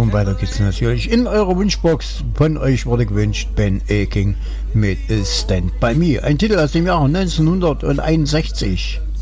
Und weiter geht's natürlich in eurer Wunschbox. Von euch wurde gewünscht Ben Aking mit Stand By Me. Ein Titel aus dem Jahr 1961.